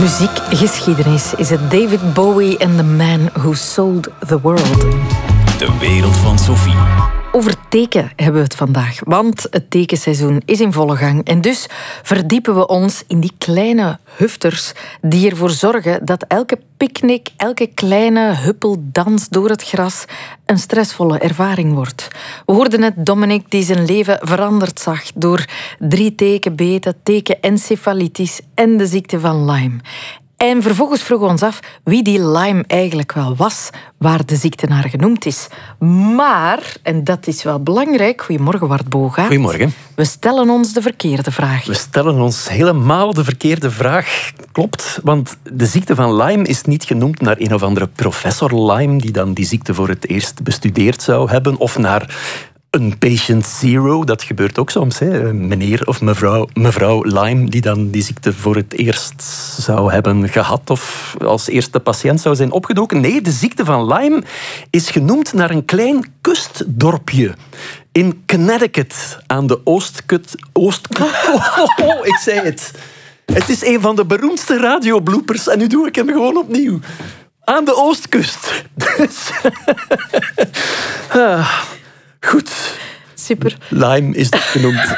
Muziekgeschiedenis is het David Bowie and the Man Who Sold the World. De wereld van Sophie. Over teken hebben we het vandaag, want het tekenseizoen is in volle gang. En dus verdiepen we ons in die kleine hufters die ervoor zorgen dat elke picknick, elke kleine huppeldans door het gras een stressvolle ervaring wordt. We hoorden net Dominic die zijn leven veranderd zag door 3 tekenbeten, tekenencefalitis en de ziekte van Lyme. En vervolgens vroegen we ons af wie die Lyme eigenlijk wel was, waar de ziekte naar genoemd is. Maar, en dat is wel belangrijk, goedemorgen Wart Bogaert. Goedemorgen. We stellen ons de verkeerde vraag. We stellen ons helemaal de verkeerde vraag. Klopt, want de ziekte van Lyme is niet genoemd naar een of andere professor Lyme die dan die ziekte voor het eerst bestudeerd zou hebben, of naar een patient zero, dat gebeurt ook soms. Hè. Meneer of mevrouw Lyme die dan die ziekte voor het eerst zou hebben gehad of als eerste patiënt zou zijn opgedoken. Nee, de ziekte van Lyme is genoemd naar een klein kustdorpje in Connecticut aan de oostkust. Ik zei het. Het is een van de beroemdste radiobloopers en nu doe ik hem gewoon opnieuw. Aan de oostkust. Goed. Super. Lyme is dus genoemd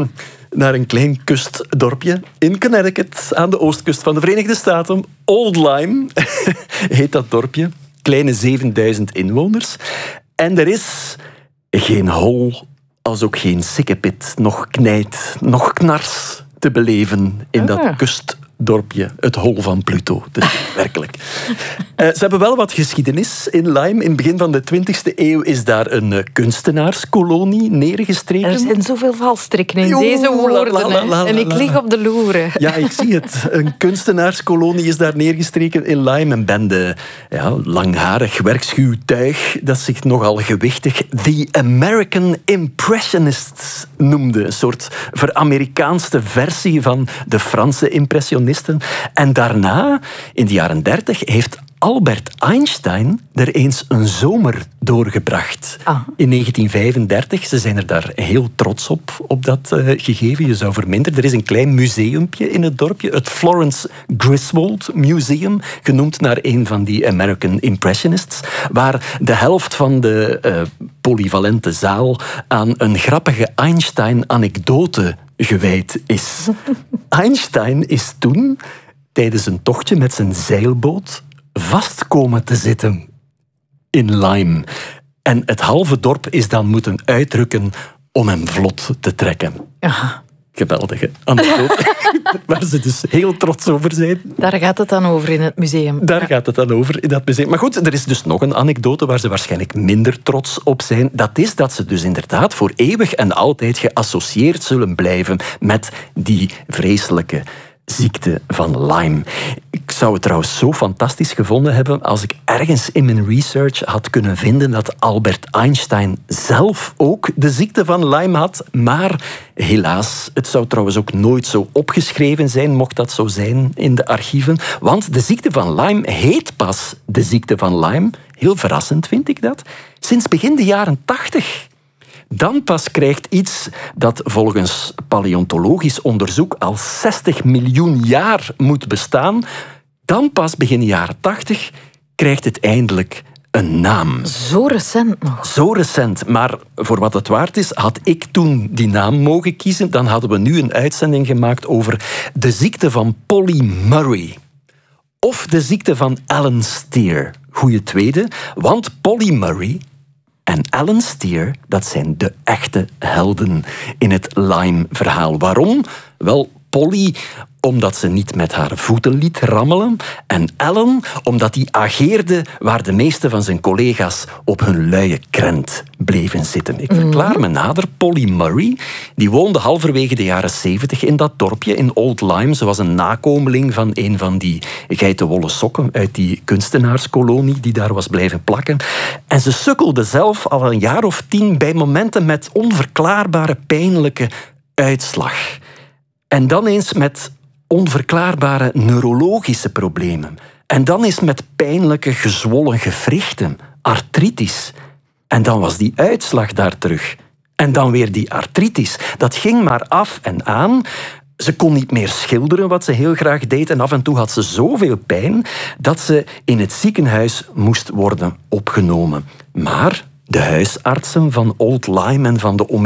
naar een klein kustdorpje in Connecticut aan de oostkust van de Verenigde Staten. Old Lyme heet dat dorpje. Kleine 7000 inwoners. En er is geen hol, als ook geen sikkepit, nog knijt, nog knars te beleven in dat kustdorpje. Het hol van Pluto. Dus werkelijk. Ze hebben wel wat geschiedenis in Lyme. In het begin van de 20e eeuw is daar een kunstenaarskolonie neergestreken. Er zijn zoveel valstrikken in deze woorden. En ik lig op de loeren. Ja, ik zie het. Een kunstenaarskolonie is daar neergestreken in Lyme. Een bende langharig, werkschuw tuig dat zich nogal gewichtig The American Impressionists noemde. Een soort ver-Amerikaanste versie van de Franse impressionisten. En daarna, in de jaren 30, heeft Albert Einstein er eens een zomer doorgebracht. In 1935. Ze zijn er daar heel trots op dat gegeven. Je zou verminderen. Er is een klein museumpje in het dorpje. Het Florence Griswold Museum. Genoemd naar een van die American Impressionists. Waar de helft van de polyvalente zaal aan een grappige Einstein-anekdote gewijd is. Einstein is toen, tijdens een tochtje met zijn zeilboot, vast komen te zitten in Lyme. En het halve dorp is dan moeten uitrukken om hem vlot te trekken. Aha. Geweldige anekdote. Waar ze dus heel trots over zijn. Daar gaat het dan over in het museum. Daar gaat het dan over in dat museum. Maar goed, er is dus nog een anekdote waar ze waarschijnlijk minder trots op zijn. Dat is dat ze dus inderdaad voor eeuwig en altijd geassocieerd zullen blijven met die vreselijke ziekte van Lyme. Ik zou het trouwens zo fantastisch gevonden hebben als ik ergens in mijn research had kunnen vinden dat Albert Einstein zelf ook de ziekte van Lyme had. Maar helaas, het zou trouwens ook nooit zo opgeschreven zijn, mocht dat zo zijn in de archieven. Want de ziekte van Lyme heet pas de ziekte van Lyme. Heel verrassend vind ik dat. Sinds begin de jaren 80. Dan pas krijgt iets dat volgens paleontologisch onderzoek al 60 miljoen jaar moet bestaan. Dan pas begin jaren 80 krijgt het eindelijk een naam. Zo recent nog. Zo recent. Maar voor wat het waard is, had ik toen die naam mogen kiezen. Dan hadden we nu een uitzending gemaakt over de ziekte van Polly Murray. Of de ziekte van Alan Steer. Goeie tweede. Want Polly Murray en Alan Steer, dat zijn de echte helden in het Lyme-verhaal. Waarom? Wel, Polly, omdat ze niet met haar voeten liet rammelen. En Alan, omdat hij ageerde waar de meeste van zijn collega's op hun luie krent bleven zitten. Ik verklaar me nader. Polly Murray, die woonde halverwege de jaren 70 in dat dorpje in Old Lyme. Ze was een nakomeling van een van die geitenwolle sokken uit die kunstenaarskolonie die daar was blijven plakken. En ze sukkelde zelf al een jaar of 10 bij momenten met onverklaarbare pijnlijke uitslag. En dan eens met onverklaarbare neurologische problemen. En dan eens met pijnlijke gezwollen gewrichten, artritis. En dan was die uitslag daar terug. En dan weer die artritis. Dat ging maar af en aan. Ze kon niet meer schilderen, wat ze heel graag deed. En af en toe had ze zoveel pijn dat ze in het ziekenhuis moest worden opgenomen. Maar de huisartsen van Old Lyme en van de